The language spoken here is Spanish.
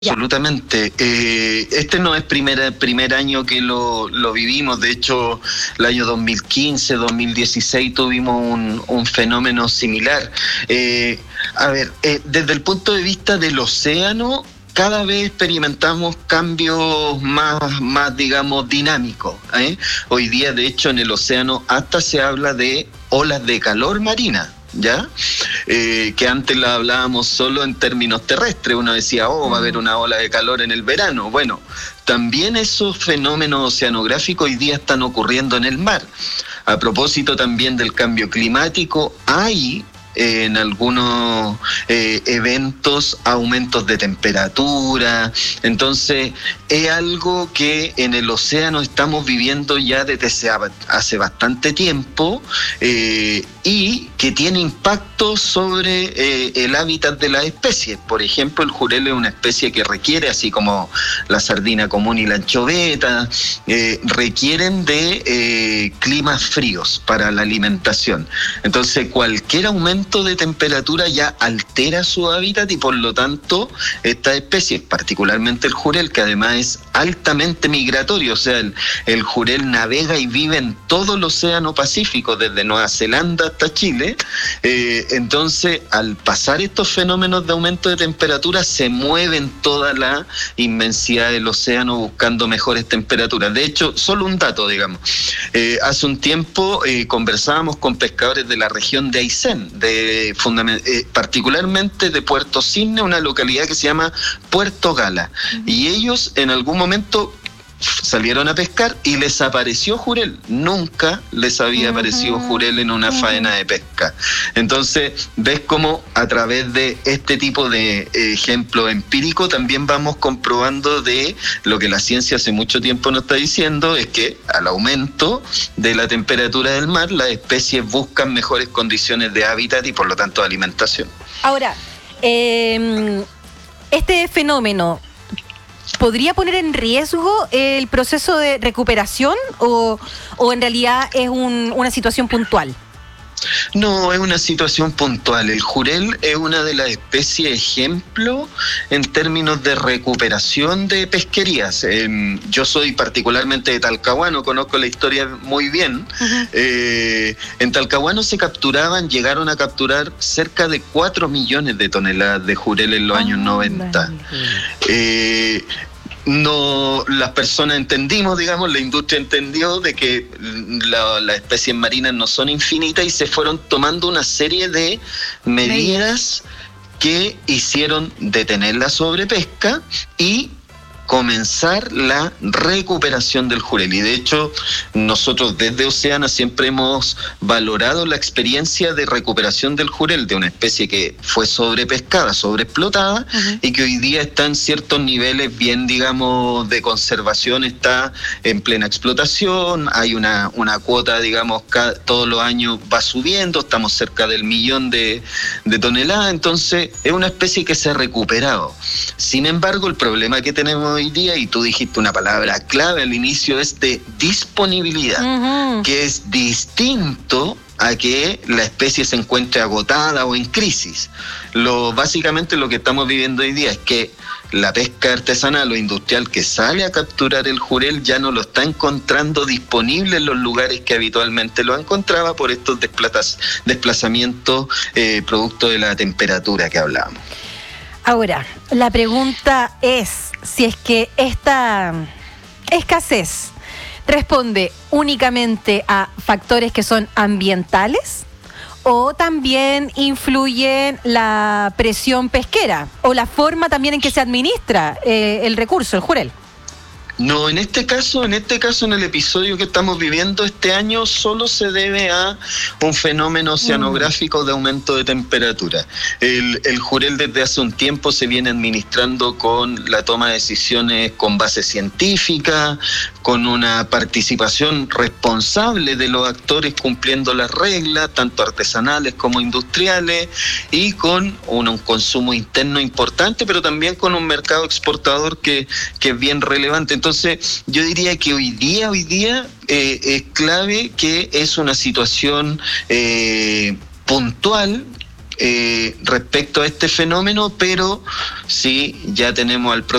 Ya. Absolutamente. Este no es primer año que lo vivimos. De hecho, el año 2015, 2016 tuvimos un fenómeno similar. Desde el punto de vista del océano, cada vez experimentamos cambios más digamos, dinámicos. Hoy día, de hecho, en el océano hasta se habla de olas de calor marina. ¿Ya? Que antes la hablábamos solo en términos terrestres. Uno decía, va a haber una ola de calor en el verano. Bueno, también esos fenómenos oceanográficos hoy día están ocurriendo en el mar. A propósito también del cambio climático, hay en algunos eventos aumentos de temperatura. Entonces es algo que en el océano estamos viviendo ya desde hace bastante tiempo y que tiene impacto sobre el hábitat de las especies. Por ejemplo, el jurel es una especie que requiere, así como la sardina común y la anchoveta, requieren de climas fríos para la alimentación. Entonces cualquier aumento de temperatura ya altera su hábitat y por lo tanto estas especies, particularmente el jurel, que además es altamente migratorio, o sea, el jurel navega y vive en todo el océano Pacífico, desde Nueva Zelanda hasta Chile. Entonces, al pasar estos fenómenos de aumento de temperatura, se mueven toda la inmensidad del océano buscando mejores temperaturas. De hecho, solo un dato, digamos. Hace un tiempo conversábamos con pescadores de la región de Aysén, particularmente de Puerto Cisne, una localidad que se llama Puerto Gala. Y ellos en algún momento salieron a pescar y les apareció jurel. Nunca les había aparecido jurel en una faena de pesca. Entonces, ves cómo a través de este tipo de ejemplo empírico también vamos comprobando de lo que la ciencia hace mucho tiempo nos está diciendo, es que al aumento de la temperatura del mar, las especies buscan mejores condiciones de hábitat y por lo tanto de alimentación. Ahora, este fenómeno ¿podría poner en riesgo el proceso de recuperación o en realidad es una situación puntual? No, es una situación puntual. El jurel es una de las especies ejemplo en términos de recuperación de pesquerías. Yo soy particularmente de Talcahuano, conozco la historia muy bien. En Talcahuano llegaron a capturar cerca de 4 millones de toneladas de jurel en los años 90. No, las personas entendimos, digamos, la industria entendió de que las especies marinas no son infinitas y se fueron tomando una serie de medidas que hicieron detener la sobrepesca y comenzar la recuperación del jurel. Y de hecho, nosotros desde Oceana siempre hemos valorado la experiencia de recuperación del jurel, de una especie que fue sobrepescada, sobreexplotada, y que hoy día está en ciertos niveles bien, digamos, de conservación, está en plena explotación, hay una cuota, digamos, todos los años va subiendo, estamos cerca del 1.000.000 de toneladas, entonces es una especie que se ha recuperado. Sin embargo, el problema que tenemos hoy día, y tú dijiste una palabra clave al inicio, es de disponibilidad, que es distinto a que la especie se encuentre agotada o en crisis. Básicamente lo que estamos viviendo hoy día es que la pesca artesanal o industrial que sale a capturar el jurel ya no lo está encontrando disponible en los lugares que habitualmente lo encontraba por estos desplazamientos producto de la temperatura que hablábamos. Ahora, la pregunta es si es que esta escasez responde únicamente a factores que son ambientales o también influye la presión pesquera o la forma también en que se administra el recurso, el jurel. No, en este caso, en el episodio que estamos viviendo este año, solo se debe a un fenómeno oceanográfico de aumento de temperatura. El jurel desde hace un tiempo se viene administrando con la toma de decisiones con base científica, con una participación responsable de los actores cumpliendo las reglas, tanto artesanales como industriales, y con un consumo interno importante, pero también con un mercado exportador que es bien relevante. Entonces, yo diría que hoy día es clave que es una situación puntual respecto a este fenómeno, pero sí ya tenemos al